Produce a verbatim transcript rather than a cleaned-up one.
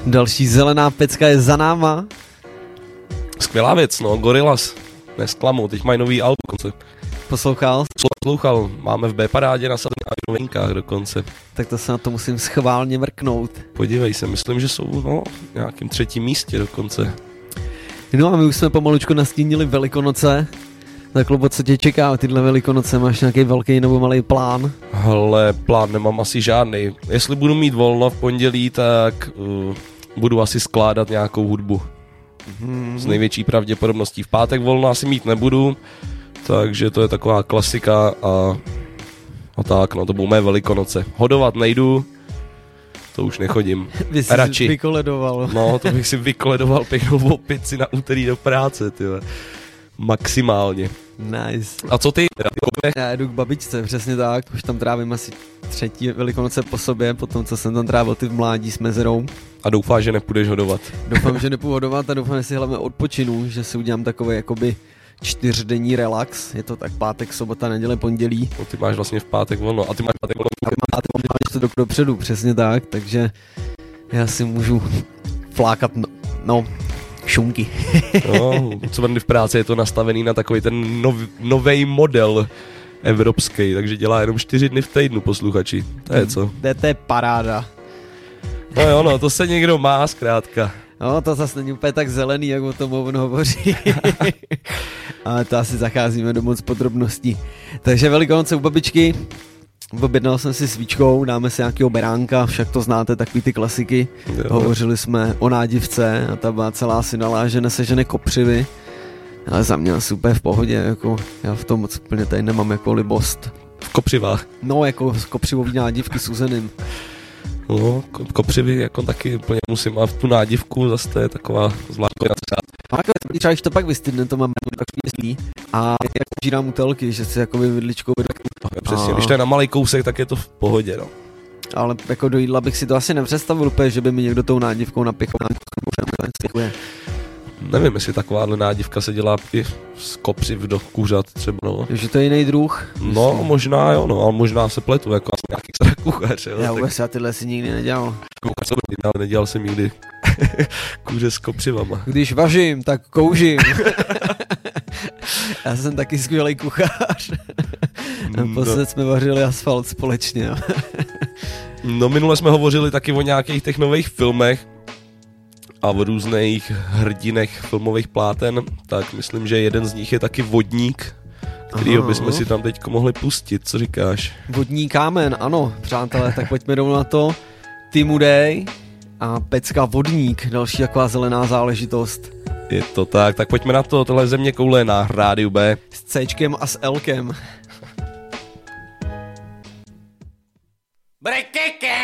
Další zelená pecka je za náma. Skvělá věc, no, Gorillaz. Nesklamu, teď mají nový album dokonce. Poslouchal? Poslouchal, máme v B parádě nasazený a v novinkách dokonce. Tak to se na to musím schválně mrknout. Podívej se, myslím, že jsou no, v nějakém třetím místě dokonce. No a my už jsme pomalučko nastínili Velikonoce. Tak Lubo, co tě čeká tyhle Velikonoce? Máš nějaký velký nebo malý plán? Hele, plán nemám asi žádný. Jestli budu mít volno v pondělí, tak uh, budu asi skládat nějakou hudbu. Hmm. S největší pravděpodobností. V pátek volno asi mít nebudu, takže to je taková klasika a, a tak, no to budou mé Velikonoce. Hodovat nejdu, to už nechodím. Vy jsi radši vykoledoval. No, to bych si vykoledoval pěknou opici na úterý do práce, tyhle. Maximálně. Nice. A co ty? Já jdu k babičce, přesně tak. Už tam trávím asi třetí Velikonoce po sobě, potom co jsem tam trávil ty v mládí s mezerou. A doufáš, že nepůjdeš hodovat? Doufám, že nepůjdu hodovat a doufám, že si hlavně odpočinu, že si udělám takový jakoby čtyřdenní relax. Je to tak pátek, sobota, neděle, pondělí. No, ty máš vlastně v pátek volno a ty máš v pátek volno. A máte to do, dopředu, přesně tak, takže já si můžu flákat, no, no šunky. No, co v práci je to nastavený na takový ten nov, novej model evropský, takže dělá jenom čtyři dny v týdnu, posluchači. To je co? To je paráda. No jo, no, to se někdo má zkrátka. No, to zase není úplně tak zelený, jak o tom on hovoří. Ale to asi zacházíme do moc podrobností. Takže Velikonoce u babičky. Objednal jsem si svíčkou, dáme si nějakého beránka, však to znáte, takový ty klasiky. Jo. Hovořili jsme o nádivce a ta byla celá si nalážené sežené kopřivy. Ale za mě asi úplně v pohodě, jako já v tom moc úplně tady nemám jako libost. V kopřivách? No, jako kopřivový nádivky s uzeným. No, kopřivy jako taky úplně musím, a v tu nádivku zase to je taková zvláštní. A jako třeba, když to pak vystydne, to mám takový myslí. A jak žírám utelky, že si jako vidličkou no, přesně, a... když to je na malý kousek, tak je to v pohodě, no. Ale jako do jídla bych si to asi nepředstavil úplně, že by mi někdo tou nádivkou napichl. Nevím, jestli takováhle nádivka se dělá i z kopřiv do kuřat třeba, no. Že to je jiný druh? No, myslím. Možná jo, no, ale možná se pletu, jako nějaký kuchař, jo. Já vůbec já tyhle si nikdy nedělal. Kuchař, ale nedělal jsem nikdy kuře s kopřivama. Když vařím, tak kouřím. Já jsem taky skvělý kuchař. Naposled no. jsme vařili asfalt společně. No, minule jsme hovořili taky o nějakých těch nových filmech a v různých hrdinech filmových pláten, tak myslím, že jeden z nich je taky Vodník, kterýho bychom si tam teďko mohli pustit, co říkáš? Vodní kámen, ano, přátelé, tak pojďme rovnou na to. Timu Day a pecka Vodník, další taková zelená záležitost. Je to tak, tak pojďme na to, tohle Země koule na Rádiu B. S Cčkem a s Lkem.